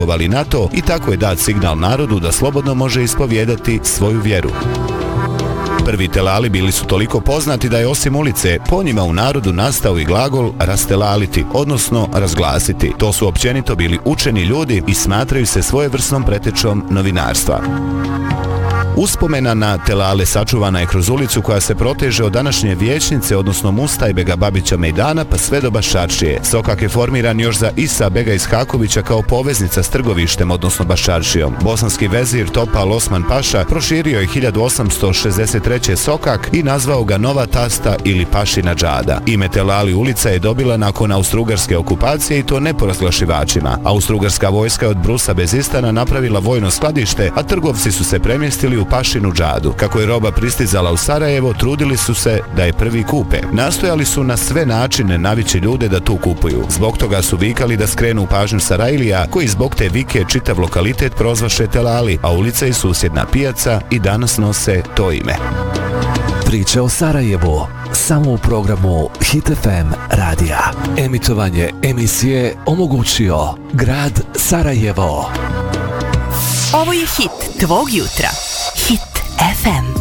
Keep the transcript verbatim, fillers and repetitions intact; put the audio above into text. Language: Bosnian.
na to i tako je dat signal narodu da slobodno može ispovijedati svoju vjeru. Prvi telali bili su toliko poznati da je osim ulice po njima u narodu nastao i glagol rastelaliti, odnosno razglasiti. To su općenito bili učeni ljudi i smatraju se svojevrsnom pretečom novinarstva. Uspomena na telale sačuvana je kroz ulicu koja se proteže od današnje vijećnice, odnosno Mustajbega Babića Mejdana pa sve do Baščaršije. Sokak je formiran još za Isa Bega Ishakovića kao poveznica s Trgovištem, odnosno Baščaršijom. Bosanski vezir Topal Osman Paša proširio je hiljadu osamsto šezdeset treće Sokak i nazvao ga Nova Tasta ili Pašina džada. Ime telali ulica je dobila nakon austrougarske okupacije i to ne po razglašivačima. Austrougarska vojska je od Brusa bez Istana napravila vojno skladište, a trgovci su se premjestili u Pašinu džadu. Kako je roba pristizala u Sarajevo, trudili su se da je prvi kupe. Nastojali su na sve načine navići ljude da tu kupuju. Zbog toga su vikali da skrenu pažnju Sarajlija, koji zbog te vike čitav lokalitet prozvaše telali, a ulica i susjedna pijaca i danas nose to ime. Priče o Sarajevu samo u programu Hit F M radija. Emitovanje emisije omogućio grad Sarajevo. Ovo je hit tvog jutra. Hit F M.